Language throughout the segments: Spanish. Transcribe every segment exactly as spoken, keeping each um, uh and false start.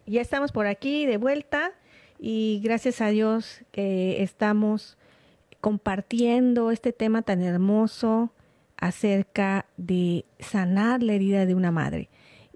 Ya estamos por aquí de vuelta y gracias a Dios que estamos compartiendo este tema tan hermoso acerca de sanar la herida de una madre.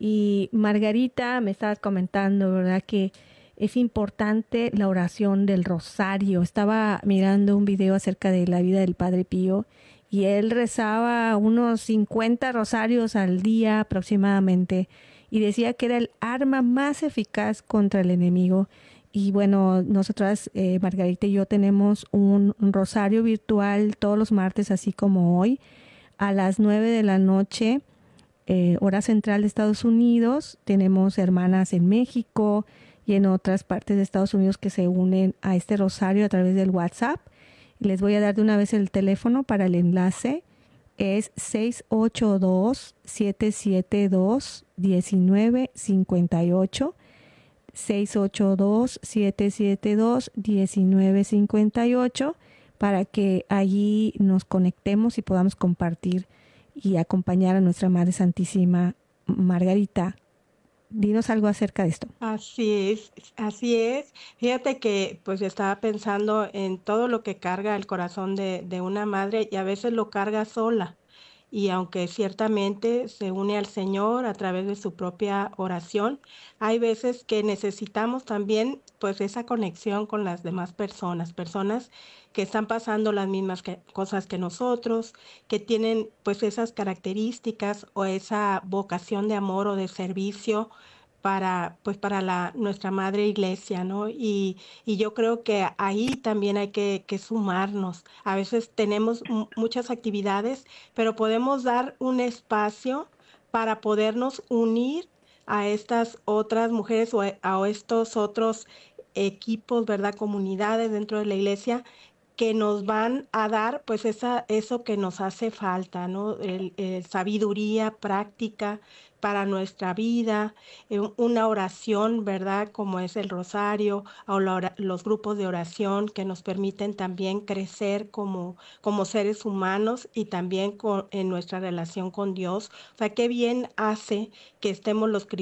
Y Margarita, me estabas comentando, ¿verdad? Que es importante la oración del rosario. Estaba mirando un video acerca de la vida del Padre Pío y él rezaba unos cincuenta rosarios al día aproximadamente y decía que era el arma más eficaz contra el enemigo. Y bueno, nosotras, eh, Margarita y yo, tenemos un, un rosario virtual todos los martes, así como hoy, a las nueve de la noche, eh, hora central de Estados Unidos. Tenemos hermanas en México y en otras partes de Estados Unidos que se unen a este rosario a través del WhatsApp. Les voy a dar de una vez el teléfono para el enlace. Es seis ocho dos, siete siete dos, uno nueve cinco ocho. seis ocho dos, siete siete dos, uno nueve cinco ocho para que allí nos conectemos y podamos compartir y acompañar a nuestra Madre Santísima. Margarita, dinos algo acerca de esto. Así es, así es. Fíjate que pues estaba pensando en todo lo que carga el corazón de, de una madre y a veces lo carga sola. Y aunque ciertamente se une al Señor a través de su propia oración, hay veces que necesitamos también pues esa conexión con las demás personas, personas que están pasando las mismas que- cosas que nosotros, que tienen pues esas características o esa vocación de amor o de servicio para, pues, para la nuestra madre iglesia, ¿no? Y y yo creo que ahí también hay que que sumarnos. A veces tenemos mu muchas actividades, pero podemos dar un espacio para podernos unir a estas otras mujeres o a a estos otros equipos, ¿verdad? Comunidades dentro de la iglesia que nos van a dar, pues, esa eso que nos hace falta, ¿no? El el sabiduría práctica para nuestra vida, eh, una oración, ¿verdad? Como es el rosario, o la ora los grupos de oración que nos permiten también crecer como como seres humanos y también con en nuestra relación con Dios. O sea, qué bien hace que estemos los